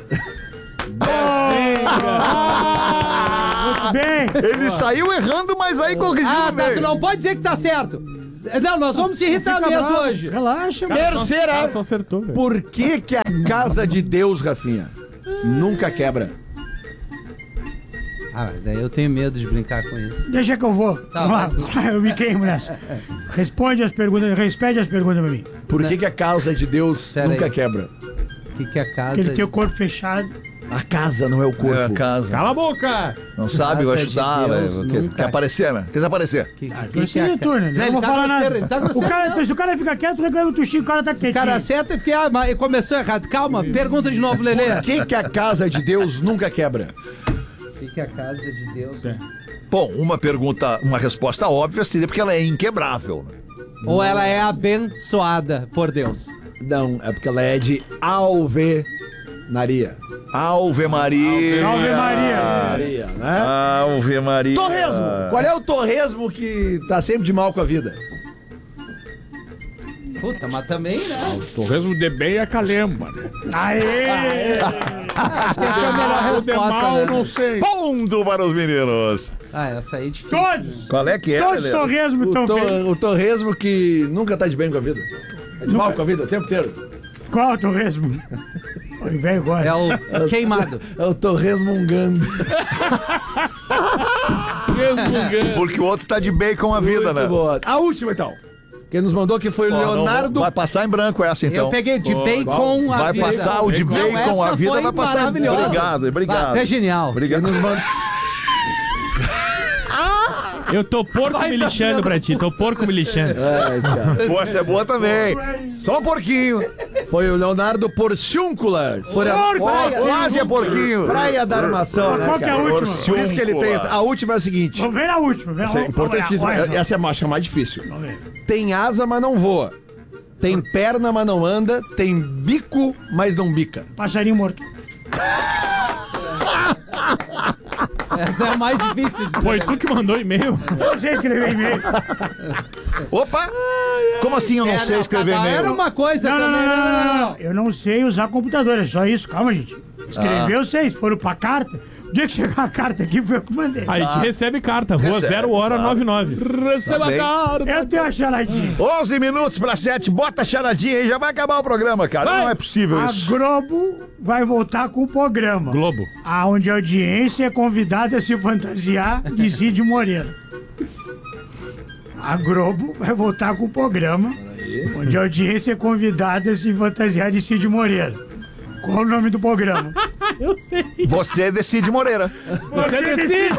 Muito bem. Ele saiu errando, mas aí corrigiu Ah, no tá. meio. Tu não pode dizer que tá certo. Não, nós vamos se irritar Fica mesmo bravo. hoje. Relaxa, mano. Terceira. Tu acertou, velho. Por que que a casa de Deus, Rafinha, nunca quebra? Ah, daí eu tenho medo de brincar com isso. Deixa que eu vou. Tá, Vamos lá. Eu me queimo nessa. Responde as perguntas, responde as perguntas pra mim. Por que que a casa de Deus Pera nunca aí. quebra? O que, que é a casa? Porque ele de- tem o corpo fechado. A casa não é o corpo. É a casa. Cala a boca! Não sabe, vai Casa de chutar, Deus velho. Quer, nunca- quer aparecer, né? Quer aparecer. Que, que, Ah, que, você é a é ca- tu, né? Não, Não ele vou tá falar grosseiro, nada. ele tá O grosseiro, cara, não. se o cara fica quieto, reclama do Chico, o cara tá O quietinho. cara acerta porque ah, mas começou errado. Calma, pergunta de novo, Lelê. Por que que a casa de Deus nunca quebra? O que, que é a casa de Deus? Bom, uma pergunta, uma resposta óbvia seria porque ela é inquebrável. Né? Ou ela é abençoada por Deus? Não, é porque ela é de alvenaria. Ave Maria. Ave Maria. Maria, né? Ave Maria. Torresmo! Qual é o torresmo que tá sempre de mal com a vida? Puta, mas também, né? Torresmo de bem é calemba, né? Aê! Acho que essa é a melhor O de resposta, mal, né? não sei. Ponto para os meninos. Ah, essa aí é difícil. Todos! Qual é que é, Todos os Lelê? torresmos O, estão to- feitos. o torresmo que nunca tá de bem com a vida. É de mal com a vida o tempo inteiro. Qual o torresmo? O velho gosta. É o queimado. É o torresmo ungando. Resmungando. Porque o outro tá de bem com a vida, né? Muito boa. A última, então. Quem nos mandou que foi o Ó, não, Leonardo. vai passar em branco essa, então. Eu peguei de bem com a Vai vida. passar o de Não, bem com a essa vida, foi vai passar. maravilhosa. Obrigado, obrigado. Ah, até genial. Obrigado. Quem nos mandou. Eu tô porco me lixando pra ti, tô porco me lixando. Ai, cara. Pô, essa é boa também. Só um porquinho. Foi o Leonardo Porciúncula. Foi a Porco! praia, Quase é porquinho. praia da armação, né, Qual que é a cara? última? Por isso que ele tem. A última é a seguinte. Vamos ver a última. Vem, Essa é vamos- importantíssima. vamos olhar, olha só. Essa é a acho que é a mais difícil. Vamos ver. Tem asa, mas não voa. Tem perna, mas não anda. Tem bico, mas não bica. Passarinho morto. Essa é a mais difícil de Foi ser. tu que mandou e-mail? Eu sei escrever e-mail. Opa! Como assim eu não É, sei escrever cada- e-mail? Era uma coisa Não, não, também. não, não, não, não. Eu não sei usar computador, é só isso. Calma, gente. Escrever eu sei. Se for pra carta, o dia que chegar a carta aqui foi eu que mandei. Aí a gente recebe carta, rua Recebe, zero hora claro. noventa e nove. Receba Tá bem. a carta. Eu tenho a charadinha. onze minutos pra sete, bota a charadinha aí, já vai acabar o programa, cara. Vai. Não é possível A isso. Globo vai voltar com o programa. Globo. Onde a audiência é convidada a se fantasiar de Cid Moreira. A Globo vai voltar com o programa onde a audiência é convidada a se fantasiar de Cid Moreira. Qual o nome do programa? Eu sei. Você decide, Moreira. Você decide.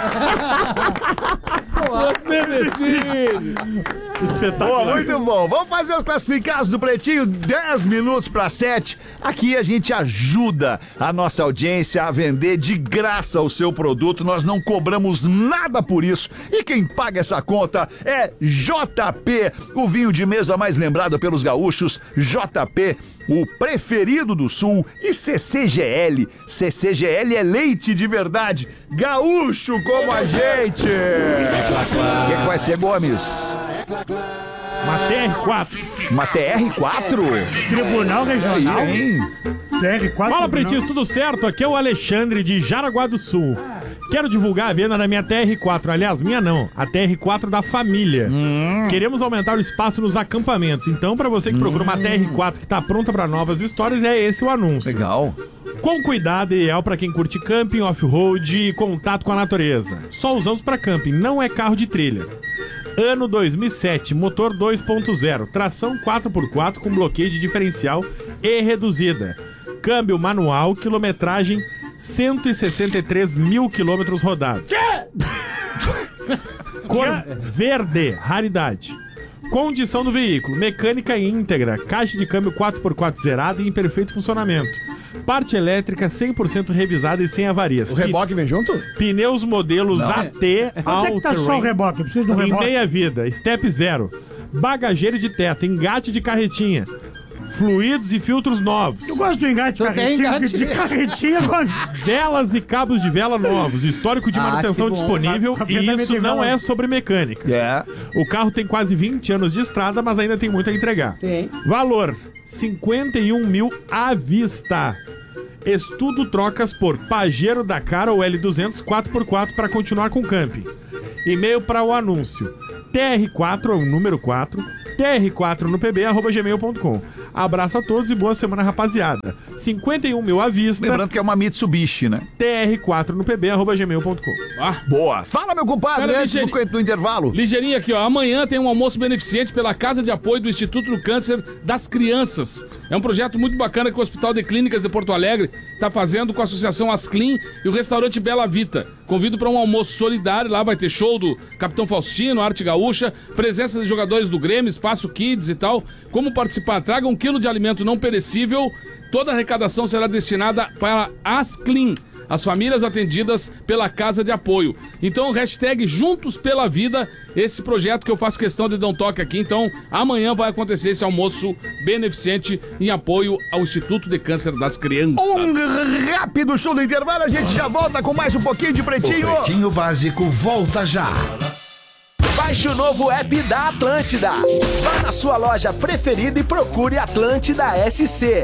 Você decide. Boa, Espetacular. muito bom. Vamos fazer os classificados do Pretinho, dez minutos para sete. Aqui a gente ajuda a nossa audiência a vender de graça o seu produto. Nós não cobramos nada por isso. E quem paga essa conta é J P, o vinho de mesa mais lembrado pelos gaúchos. J P, o preferido do Sul. E C C G L. C C G L é leite de verdade. Gaúcho como a gente. O que, que vai ser, Gomes? Uma T R quatro. Uma T R quatro? Tribunal Regional. Hein? T R quatro. Fala, Tribunal. pretinhos, tudo certo? Aqui é o Alexandre de Jaraguá do Sul. Quero divulgar a venda da minha T R quatro. Aliás, minha não. A T R quatro da família. Queremos aumentar o espaço nos acampamentos. Então, pra você que procura uma T R quatro que tá pronta pra novas histórias, é esse o anúncio. Legal. Com cuidado, ideal pra quem curte camping, off-road e contato com a natureza. Só usamos pra camping, não é carro de trilha. Ano dois mil e sete, motor dois ponto zero, tração quatro por quatro com bloqueio de diferencial e reduzida. Câmbio manual, quilometragem cento e sessenta e três mil quilômetros rodados. Cor verde, raridade. Condição do veículo, mecânica íntegra, caixa de câmbio quatro por quatro zerada e em perfeito funcionamento. Parte elétrica cem por cento revisada e sem avarias. O reboque vem junto? Pneus modelos A T Quanto é que tá só o All-Terrain reboque? Eu preciso de um em reboque. meia vida, step zero. Bagageiro de teto, engate de carretinha. fluidos e filtros novos, Tu gosta do engate Tu tem carretinha? engate. De carretinha, Gomes. velas e cabos de vela novos, histórico de Ah, manutenção que bom. disponível, Tá- tá e perfeitamente isso não velas. é sobre mecânica. É. O carro tem quase vinte anos de estrada, mas ainda tem muito a entregar. Tem. Valor: cinquenta e um mil à vista. Estudo trocas por Pajero Dakar ou L duzentos quatro por quatro para continuar com o camping. E-mail para o anúncio: T R quatro, é o número quatro, T R quatro no P B, arroba gmail ponto com. Abraço a todos e boa semana, rapaziada. cinquenta e um mil à vista, Lembrando que é uma Mitsubishi, né? T R quatro no P B, arroba gmail ponto com. Ah, Boa. Fala, meu compadre, Cara, antes do, ligeiro- do intervalo. ligeirinho aqui, ó. Amanhã tem um almoço beneficente pela Casa de Apoio do Instituto do Câncer das Crianças. É um projeto muito bacana que o Hospital de Clínicas de Porto Alegre está fazendo com a Associação Asclean e o restaurante Bela Vita. Convido para um almoço solidário. Lá vai ter show do Capitão Faustino, Arte Gaúcha, presença de jogadores do Grêmio, Espaço Kids e tal. Como participar? Traga um quilo de alimento não perecível. Toda a arrecadação será destinada para Asclean, as famílias atendidas pela Casa de Apoio. Então, hashtag Juntos pela Vida, esse projeto que eu faço questão de dar um toque aqui. Então, amanhã vai acontecer esse almoço beneficente em apoio ao Instituto de Câncer das Crianças. Um rápido show do intervalo, a gente já volta com mais um pouquinho de Pretinho. Pretinho Básico volta já. Baixe o novo app da Atlântida. Vá na sua loja preferida e procure Atlântida S C.